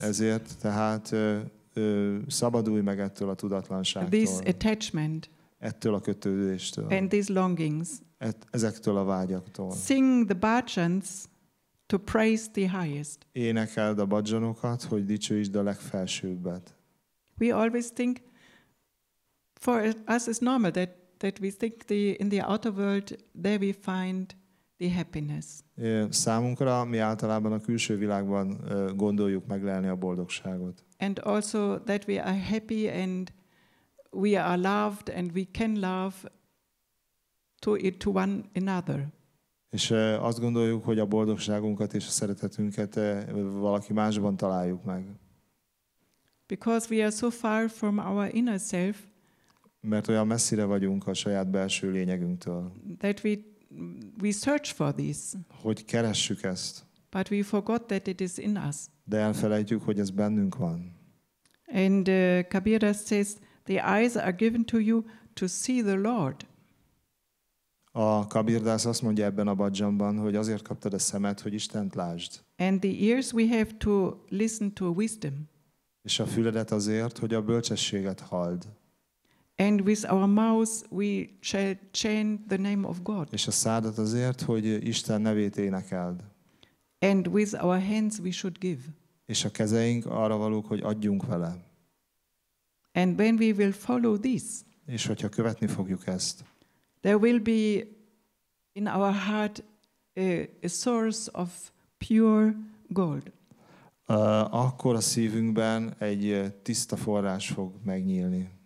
Ezért tehát szabadulj meg ettől a this tudatlanságtól, attachment, ettől a kötődéstől, and these longings. ezektől a vágyaktól. Sing the bhajans to praise the highest. Énekeld a bhajanokat, hogy dicsőítsd a legfelsőbbet. We always think, for us it's normal that we think in the outer world, there we find the happiness. Számunkra mi általában a külső világban gondoljuk meglelni a boldogságot. And also that we are happy and we are loved and we can love to one another. És azt gondoljuk, hogy a boldogságunkat és a szeretetünket valaki másban találjuk meg. Because we are so far from our inner self, Mert olyan messzire vagyunk a saját belső lényegünktől, that we search for this, hogy keressük ezt, but we forgot that it is in us. de elfelejtjük, hogy ez bennünk van. And Kabira says, the eyes are given to you to see the Lord. A Kabirdász azt mondja ebben a bhajamban, hogy azért kaptad a szemet, hogy Istent lásd. And the ears we have to listen to wisdom. És a füledet azért, hogy a bölcsességet halld. And with our mouths we shall chant the name of God. És a szádat azért, hogy Isten nevét énekeld. And with our hands we should give. És a kezeink arra valók, hogy adjunk vele. And when we will follow this, És hogyha követni fogjuk ezt, there will be in our heart a source of pure gold. akkor a szívünkben egy tiszta forrás fog megnyílni.